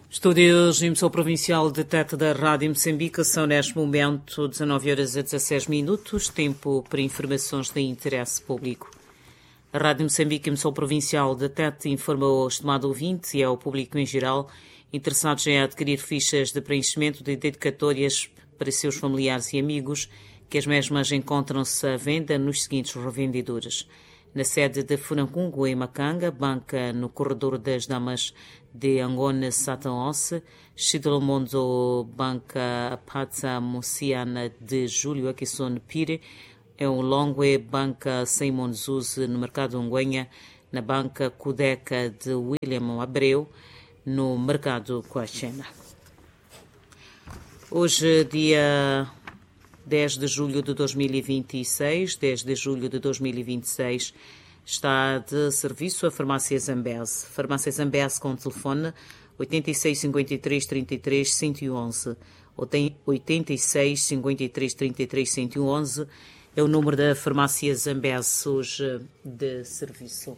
Estúdios Emissão Provincial de Tete da Rádio Moçambique, são neste momento 19h16, tempo para informações de interesse público. A Rádio Moçambique, Emissão Provincial de Tete, informa ao estimado ouvinte e ao público em geral interessados em adquirir fichas de preenchimento de dedicatórias para seus familiares e amigos, que as mesmas encontram-se à venda nos seguintes revendedores: na sede de Funancungu, em Macanga, banca no Corredor das Damas de Angona Sataonce, Chidolomondo, banca Pazza Muciana de Júlio Aquisson Pire, é um Longue, banca Simon Zuze, no Mercado Unguenha, na banca Cudeca de William Abreu, no Mercado Coachena. Hoje, dia 10 de julho de 2026, 10 de julho de 2026, está de serviço a Farmácia Zambeze. Farmácia Zambeze com telefone 86 53 33 111. 86 53 33 111 é o número da Farmácia Zambeze hoje de serviço.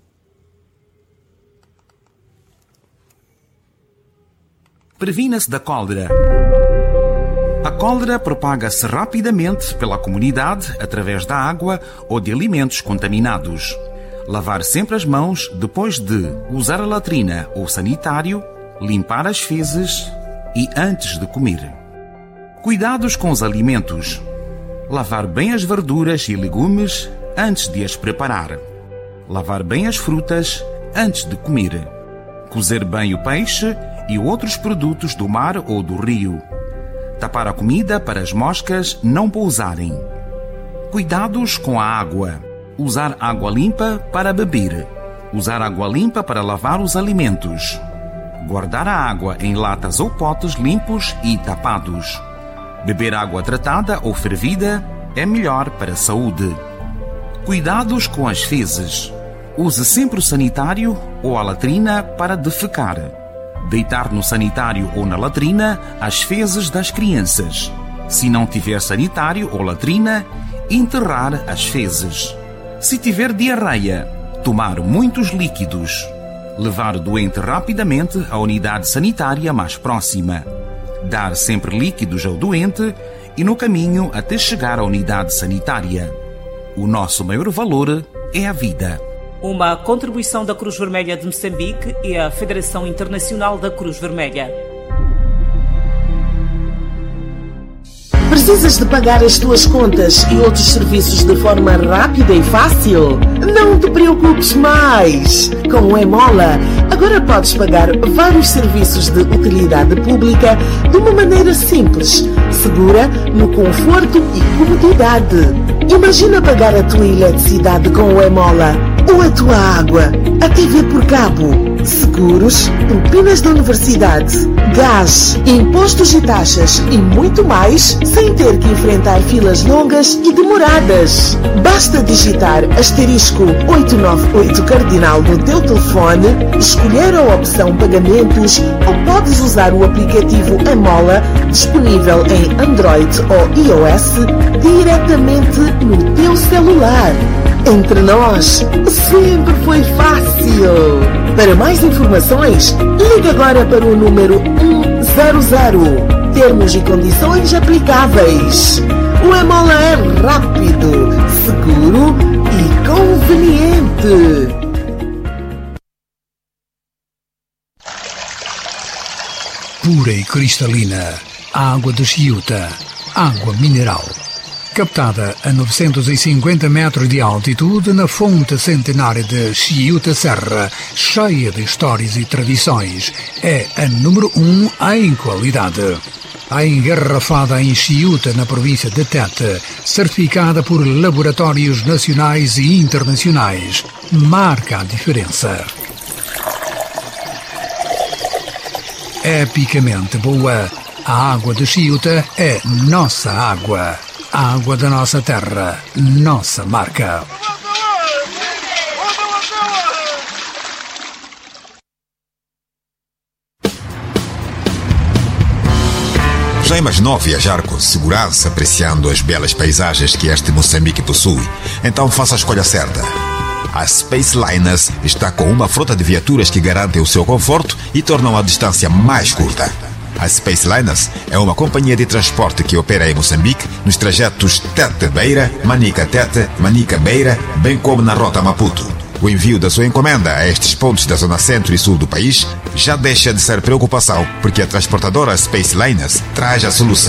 Previna-se da cólera. A cólera propaga-se rapidamente pela comunidade através da água ou de alimentos contaminados. Lavar sempre as mãos depois de usar a latrina ou sanitário, limpar as fezes e antes de comer. Cuidados com os alimentos. Lavar bem as verduras e legumes antes de as preparar. Lavar bem as frutas antes de comer. Cozer bem o peixe e outros produtos do mar ou do rio. Tapar a comida para as moscas não pousarem. Cuidados com a água. Usar água limpa para beber. Usar água limpa para lavar os alimentos. Guardar a água em latas ou potes limpos e tapados. Beber água tratada ou fervida é melhor para a saúde. Cuidados com as fezes. Use sempre o sanitário ou a latrina para defecar. Deitar no sanitário ou na latrina as fezes das crianças. Se não tiver sanitário ou latrina, enterrar as fezes. Se tiver diarreia, tomar muitos líquidos. Levar o doente rapidamente à unidade sanitária mais próxima. Dar sempre líquidos ao doente e no caminho até chegar à unidade sanitária. O nosso maior valor é a vida. Uma contribuição da Cruz Vermelha de Moçambique e a Federação Internacional da Cruz Vermelha. Precisas de pagar as tuas contas e outros serviços de forma rápida e fácil? Não te preocupes mais! Com o Emola, agora podes pagar vários serviços de utilidade pública de uma maneira simples, segura, no conforto e comodidade. Imagina pagar a tua eletricidade com o Emola, ou a tua água, a TV por cabo, seguros, propinas da universidade, gás, impostos e taxas e muito mais, sem ter que enfrentar filas longas e demoradas. Basta digitar *898 cardinal no teu telefone, escolher a opção pagamentos ou podes usar o aplicativo Emola, disponível em Android ou iOS, diretamente no teu celular. Entre nós, sempre foi fácil. Para mais informações, ligue agora para o número 100. Termos e condições aplicáveis. O Emola é rápido, seguro e conveniente. Pura e cristalina, a água de Chiuta, água mineral. Captada a 950 metros de altitude na fonte centenária de Chiuta Serra, cheia de histórias e tradições, é a número 1 em qualidade. A engarrafada em Chiuta, na província de Tete, certificada por laboratórios nacionais e internacionais, marca a diferença. Epicamente boa, a água de Chiuta é nossa água. A água da nossa terra, nossa marca. Já imaginou viajar com segurança, apreciando as belas paisagens que este Moçambique possui? Então faça a escolha certa. A Space Liners está com uma frota de viaturas que garantem o seu conforto e tornam a distância mais curta. A Space Liners é uma companhia de transporte que opera em Moçambique nos trajetos Tete-Beira, Manica-Tete, Manica-Beira, bem como na rota Maputo. O envio da sua encomenda a estes pontos da zona centro e sul do país já deixa de ser preocupação, porque a transportadora Space Liners traz a solução.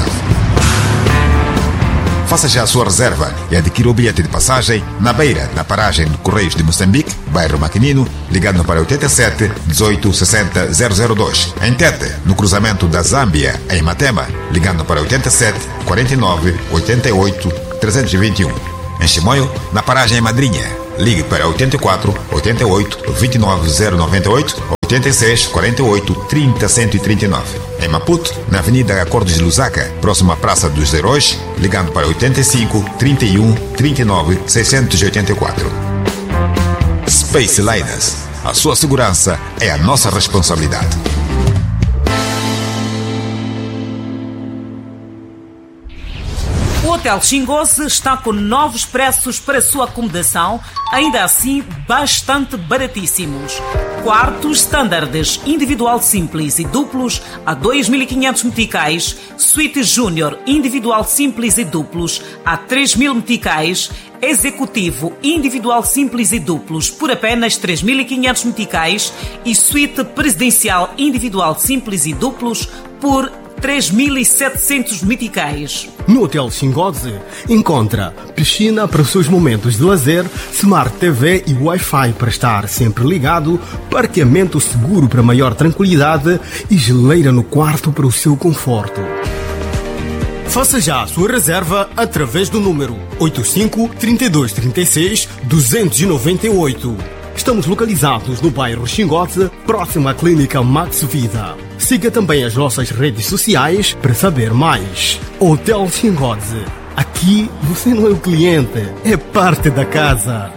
Faça já a sua reserva e adquira o bilhete de passagem na Beira, na paragem do Correios de Moçambique, bairro Maquinino, ligando para 87 18 60 002. Em Tete, no cruzamento da Zâmbia, em Matema, ligando para 87 49 88 321. Em Chimoio, na paragem em Madrinha, ligue para 84 88 29 098 86 48 30 139. Em Maputo, na Avenida Acordos de Lusaka, próximo à Praça dos Heróis, ligando para 85 31 39 684. Space Liners. A sua segurança é a nossa responsabilidade. O Hotel Xingoze está com novos preços para a sua acomodação, ainda assim bastante baratíssimos. Quartos standards individual simples e duplos a 2.500 meticais, suíte júnior individual simples e duplos a 3.000 meticais, executivo individual simples e duplos por apenas 3.500 meticais e suíte presidencial individual simples e duplos por 3.700 meticais. No Hotel Xingoze encontra piscina para os seus momentos de lazer, Smart TV e Wi-Fi para estar sempre ligado, parqueamento seguro para maior tranquilidade e geleira no quarto para o seu conforto. Faça já a sua reserva através do número 85 32 36 298. Estamos localizados no bairro Xingoze, próximo à clínica Max Vida. Siga também as nossas redes sociais para saber mais. Hotel Xingoze. Aqui você não é o cliente, é parte da casa.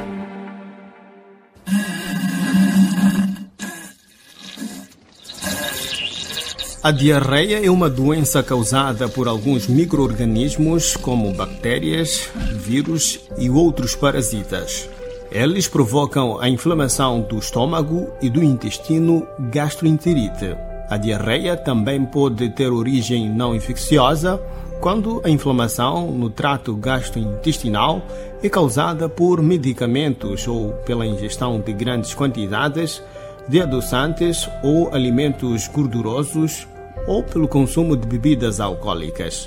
A diarreia é uma doença causada por alguns micro-organismos como bactérias, vírus e outros parasitas. Eles provocam a inflamação do estômago e do intestino, gastroenterite. A diarreia também pode ter origem não infecciosa quando a inflamação no trato gastrointestinal é causada por medicamentos ou pela ingestão de grandes quantidades de adoçantes ou alimentos gordurosos ou pelo consumo de bebidas alcoólicas.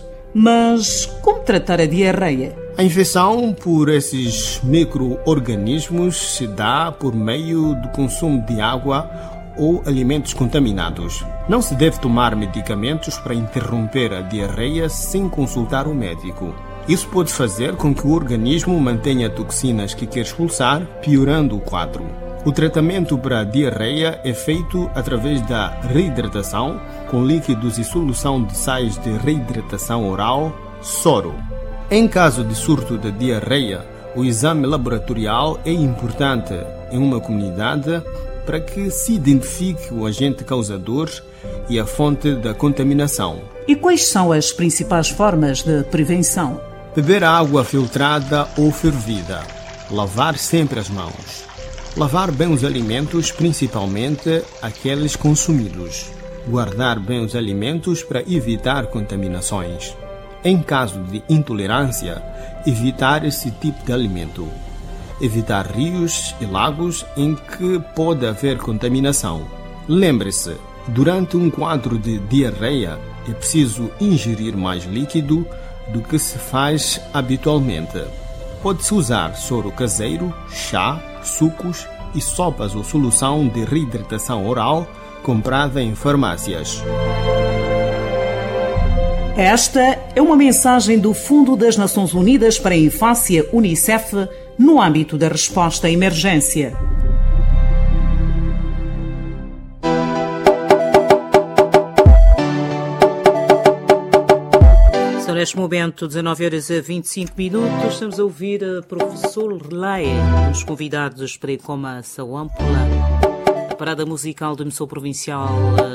Mas como tratar a diarreia? A infecção por esses micro-organismos se dá por meio do consumo de água ou alimentos contaminados. Não se deve tomar medicamentos para interromper a diarreia sem consultar o médico. Isso pode fazer com que o organismo mantenha toxinas que quer expulsar, piorando o quadro. O tratamento para a diarreia é feito através da reidratação com líquidos e solução de sais de reidratação oral, soro. Em caso de surto de diarreia, o exame laboratorial é importante em uma comunidade para que se identifique o agente causador e a fonte da contaminação. E quais são as principais formas de prevenção? Beber água filtrada ou fervida. Lavar sempre as mãos. Lavar bem os alimentos, principalmente aqueles consumidos. Guardar bem os alimentos para evitar contaminações. Em caso de intolerância, evitar esse tipo de alimento. Evitar rios e lagos em que pode haver contaminação. Lembre-se, durante um quadro de diarreia, é preciso ingerir mais líquido do que se faz habitualmente. Pode-se usar soro caseiro, chá, sucos e sopas ou solução de reidratação oral comprada em farmácias. Esta é uma mensagem do Fundo das Nações Unidas para a Infância, UNICEF, no âmbito da resposta à emergência. São neste momento 19h25. Estamos a ouvir a professor Relay, os convidados para ir com a Ampla, a parada musical da emissora provincial